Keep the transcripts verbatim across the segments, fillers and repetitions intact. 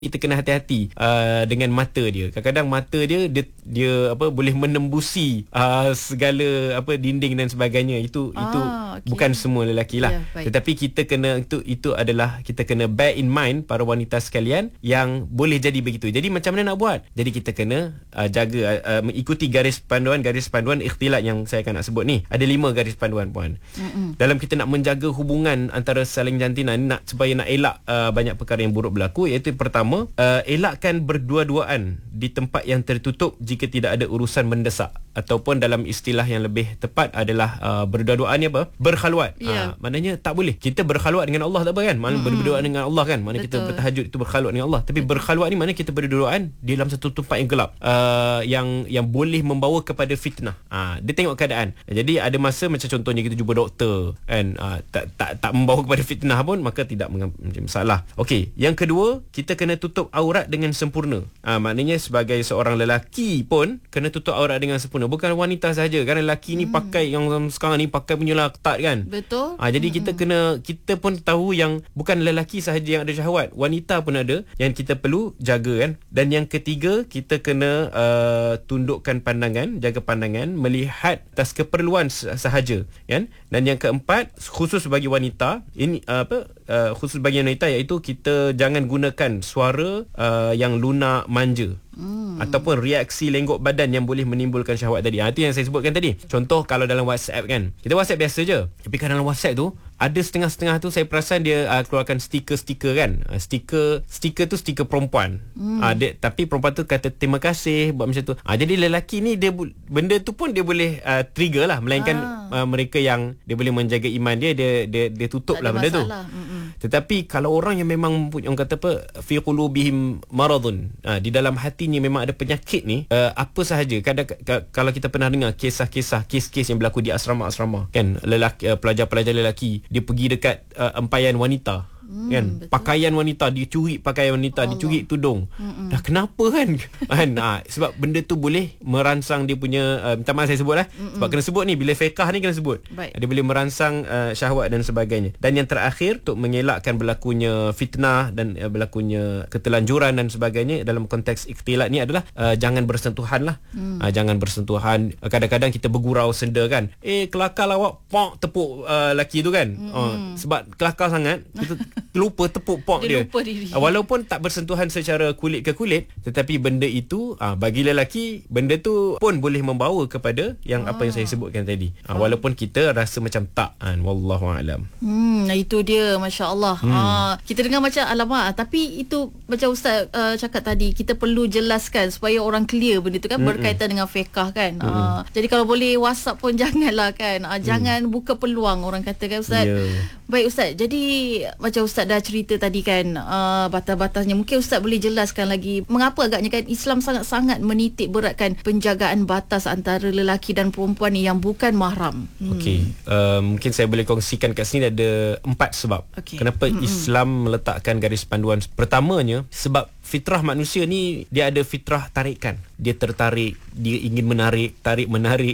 kita kena hati-hati uh, dengan mata dia. Kadang-kadang mata dia dia, dia apa boleh menembusi uh, segala apa dinding dan sebagainya. Itu ah, itu okay. Bukan semua lelaki lah. Yeah, tetapi kita kena itu itu adalah kita kena bear in mind para wanita sekalian yang boleh jadi begitu. Jadi macam mana nak buat? Jadi kita kena uh, jaga uh, mengikuti garis panduan garis panduan ikhtilat yang saya akan nak sebut ni. Ada lima garis panduan puan. Mm-mm. Dalam kita nak menjaga hubungan antara saling jantina nak supaya nak elak uh, banyak perkara yang buruk berlaku, iaitu pertama Uh, elakkan berdua-duaan di tempat yang tertutup jika tidak ada urusan mendesak, ataupun dalam istilah yang lebih tepat adalah uh, berdua-duaan ni apa? Berkhalwat. Yeah. Uh, maknanya tak boleh. Kita berkhalwat dengan Allah tak apa kan? Mana mm-hmm. berdua dengan Allah kan? Mana kita bertahajud itu berkhalwat dengan Allah. Tapi betul. Berkhalwat ni mana kita berdua-duaan di dalam satu tempat yang gelap, uh, yang yang boleh membawa kepada fitnah. Uh, dia tengok keadaan. Jadi ada masa macam contohnya kita jumpa doktor kan, uh, tak tak tak membawa kepada fitnah pun, maka tidak menjadi masalah. Okey, yang kedua, kita kena tutup aurat dengan sempurna. Ha, maknanya sebagai seorang lelaki pun kena tutup aurat dengan sempurna. Bukan wanita saja. Kan lelaki ni hmm. pakai yang sekarang ni pakai punya lah ketat kan. Betul. Ha, jadi hmm. kita kena kita pun tahu yang bukan lelaki sahaja yang ada syahwat, wanita pun ada yang kita perlu jaga kan. Dan yang ketiga, kita kena uh, tundukkan pandangan, jaga pandangan, melihat atas keperluan sahaja kan. Dan yang keempat, khusus bagi wanita, ini uh, apa uh, khusus bagi wanita, iaitu kita jangan gunakan suara uh, yang lunak manja. Hmm. Ataupun reaksi lenggok badan yang boleh menimbulkan syahwat tadi. Ha, itu yang saya sebutkan tadi. Contoh kalau dalam WhatsApp kan, kita WhatsApp biasa je, tapi kalau dalam WhatsApp tu ada setengah-setengah tu saya perasan dia uh, keluarkan stiker-stiker kan. uh, Stiker Stiker tu stiker perempuan. hmm. uh, dia, Tapi perempuan tu kata terima kasih buat macam tu. uh, Jadi lelaki ni dia benda tu pun dia boleh uh, trigger lah. Melainkan ah. uh, mereka yang dia boleh menjaga iman dia, Dia dia, dia tutup tak lah benda masalah. tu. Mm-mm. Tetapi kalau orang yang memang orang kata apa, fi qulubihim maradun, uh, di dalam hatinya memang ada penyakit ni, uh, apa sahaja. Kadang k- kalau kita pernah dengar kisah-kisah kes-kes yang berlaku di asrama-asrama kan, lelaki uh, pelajar-pelajar lelaki dia pergi dekat uh, empayan wanita. Hmm, kan betul. Pakaian wanita, dicuri pakaian wanita, Allah. Dicuri tudung. Mm-mm. Dah kenapa kan? kan ha, sebab benda tu boleh merangsang dia punya uh, minta maaf saya sebut lah. Mm-mm. Sebab kena sebut ni, bila fiqah ni kena sebut. Baik. Dia boleh merangsang uh, syahwat dan sebagainya. Dan yang terakhir, untuk mengelakkan berlakunya fitnah dan uh, berlakunya ketelanjuran dan sebagainya dalam konteks ikhtilat ni adalah uh, jangan bersentuhan lah. Mm. Uh, jangan bersentuhan. Uh, kadang-kadang kita bergurau senda kan, eh kelakar awak, pok tepuk uh, lelaki tu kan. Uh, sebab kelakar sangat, kita lupa tepuk pok dia, dia. Lupa diri. Walaupun tak bersentuhan secara kulit ke kulit, tetapi benda itu ah, bagi lelaki, benda tu pun boleh membawa kepada yang ah. apa yang saya sebutkan tadi. Ah, walaupun kita rasa macam tak kan, wallahu alam. Hmm, itu dia, masya-Allah. Hmm. Ah, kita dengar macam alamak, tapi itu macam ustaz uh, cakap tadi, kita perlu jelaskan supaya orang clear benda tu kan. Mm-mm. Berkaitan dengan fiqh kan. Ah, jadi kalau boleh WhatsApp pun janganlah kan. Ah, jangan mm. buka peluang, orang kata kan ustaz. Yeah. Baik ustaz, jadi macam ustaz dah cerita tadi kan, uh, batas-batasnya. Mungkin ustaz boleh jelaskan lagi mengapa agaknya kan Islam sangat-sangat menitik beratkan penjagaan batas antara lelaki dan perempuan ni yang bukan mahram. Hmm. Okey, uh, mungkin saya boleh kongsikan kat sini ada empat sebab. Okay. Kenapa hmm. Islam meletakkan garis panduan. Pertamanya, sebab fitrah manusia ni dia ada fitrah tarikan. Dia tertarik, dia ingin menarik, tarik menarik.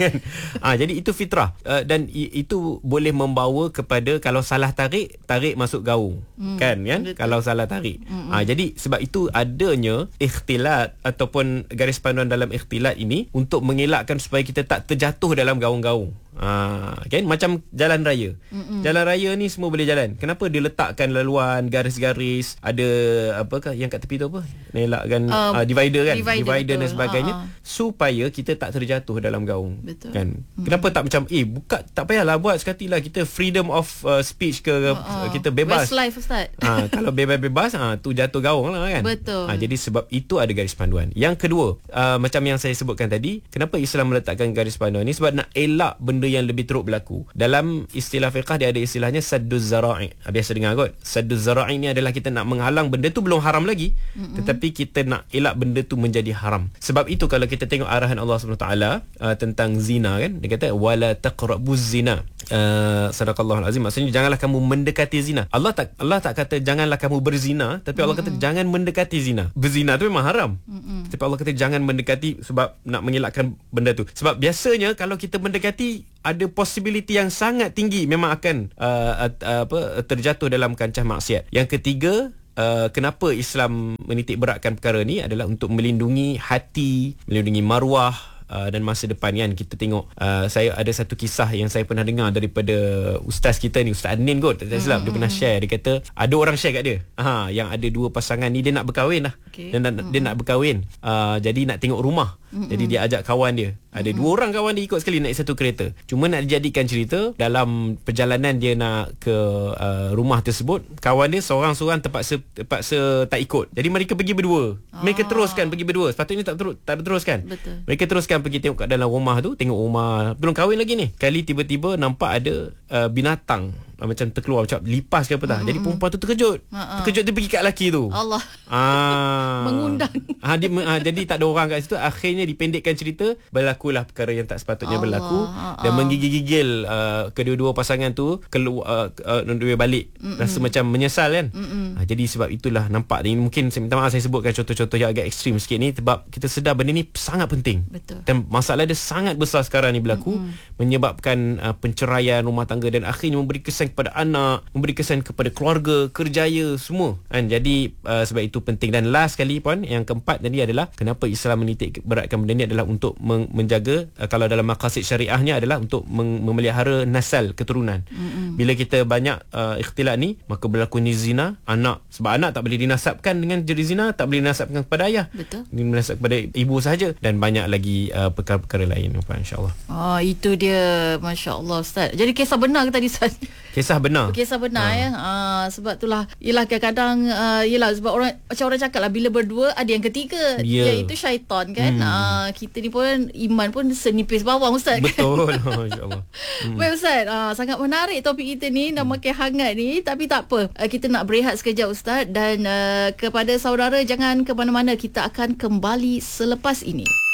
ah, jadi itu fitrah. Uh, dan i- itu boleh membawa kepada kalau salah tarik, tarik masuk gaung. Hmm, kan kan? Betul. Kalau salah tarik. Hmm, ah, jadi sebab itu adanya ikhtilat ataupun garis panduan dalam ikhtilat ini untuk mengelakkan supaya kita tak terjatuh dalam gaung-gaung. Ah, kan macam jalan raya. Mm-mm. Jalan raya ni semua boleh jalan. Kenapa dia letakkan laluan, garis-garis, ada apakah yang kat tepi tu apa? Elakkan uh, uh, divider kan, divider, divider dan sebagainya, ha, ha. supaya kita tak terjatuh dalam gaung. Betul. Kan. Mm-hmm. Kenapa tak macam eh buka, tak payahlah buat sekali lah, kita freedom of uh, speech ke, uh, uh. kita bebas. Westlife ustaz. Ha, kalau bebas-bebas ha, tu jatuh gaung lah kan. Betul. Ha, jadi sebab itu ada garis panduan. Yang kedua, uh, macam yang saya sebutkan tadi, kenapa Islam meletakkan garis panduan ni? Sebab nak elak benda yang lebih teruk berlaku. Dalam istilah fiqah dia ada istilahnya sadduz zara'i. Biasa dengar kot. Sadduz zara'i ni adalah kita nak menghalang benda tu belum haram lagi, mm-hmm. tetapi kita nak elak benda tu menjadi haram. Sebab itu kalau kita tengok arahan Allah subhanahu wa taala uh, tentang zina kan, dia kata wala taqrabuz zina. Uh, sadaqallahul azim, maksudnya janganlah kamu mendekati zina. Allah tak Allah tak kata janganlah kamu berzina, tapi Allah mm-hmm. kata jangan mendekati zina. Berzina tu memang haram. Mm-hmm. Tapi Allah kata jangan mendekati sebab nak mengelakkan benda tu. Sebab biasanya kalau kita mendekati, ada possibility yang sangat tinggi memang akan uh, uh, apa terjatuh dalam kancah maksiat. Yang ketiga, uh, kenapa Islam menitik beratkan perkara ni adalah untuk melindungi hati, melindungi maruah Uh, dan masa depan kan. Kita tengok uh, saya ada satu kisah yang saya pernah dengar daripada ustaz kita ni, Ustaz Anin kot, tak silap, dia pernah share. Dia kata ada orang share kat dia, ha, yang ada dua pasangan ni, dia nak berkahwin lah, okay. dia, nak, dia nak berkahwin, uh, jadi nak tengok rumah. Mm-hmm. Jadi dia ajak kawan dia, ada mm-hmm. dua orang kawan dia ikut sekali naik satu kereta. Cuma nak dijadikan cerita, dalam perjalanan dia nak ke uh, rumah tersebut, kawan dia seorang-seorang terpaksa terpaksa tak ikut. Jadi mereka pergi berdua. Ah. Mereka teruskan pergi berdua. Sepatutnya tak terus tak teruskan. Betul. Mereka teruskan pergi tengok kat dalam rumah tu, tengok rumah belum kahwin lagi ni. Kali tiba-tiba nampak ada uh, binatang macam terkeluar, macam lipas ke apa tak. Mm-hmm. Jadi perempuan tu terkejut. Uh-uh. Terkejut, dia pergi kat lelaki tu. Allah. Ah. Mengundang. Ah, dia, ah, jadi tak ada orang kat situ. Akhirnya dipendekkan cerita, berlakulah perkara yang tak sepatutnya Allah. berlaku. Uh-uh. Dan menggigil-gigil uh, kedua-dua pasangan tu keluar, uh, uh, balik. Mm-mm. Rasa macam menyesal kan. Ah, jadi sebab itulah nampak ni, mungkin saya minta maaf saya sebutkan contoh-contoh yang agak ekstrim sikit ni, sebab kita sedar benda ni sangat penting. Betul. Dan masalah dia sangat besar sekarang ni berlaku. Mm-mm. Menyebabkan uh, penceraian rumah tangga dan akhirnya memberi kesan kepada anak, memberi kesan kepada keluarga, kerjaya, semua kan. Jadi uh, sebab itu penting. Dan last sekali pun, yang keempat tadi adalah kenapa Islam menitik beratkan benda ni adalah untuk men- menjaga, uh, kalau dalam maqasid syariahnya adalah untuk meng- memelihara nasal, keturunan. Mm-hmm. Bila kita banyak uh, ikhtilat ni, maka berlakunya zina anak. Sebab anak tak boleh dinasabkan dengan jadi zina, tak boleh dinasabkan kepada ayah. Betul. Dinasab kepada ibu sahaja, dan banyak lagi uh, perkara-perkara lain, insya-Allah. Oh, itu dia, masya-Allah Ustaz. Jadi kisah benar ke tadi Ustaz? Kisah benar. Kisah benar ha. ya. Uh, sebab itulah, yalah kadang-kadang uh, yalah sebab orang, macam orang cakap lah, bila berdua ada yang ketiga, yeah. iaitu syaitan kan. Hmm. Uh, kita ni pun iman pun senipis bawang Ustaz. Betul. Kan? Masya-Allah. Hmm. Baik Ustaz, uh, sangat menarik topik kita ni, dah makin hangat ni, tapi tak apa. Uh, kita nak berehat sekejap Ustaz, dan uh, kepada saudara jangan ke mana-mana, kita akan kembali selepas ini.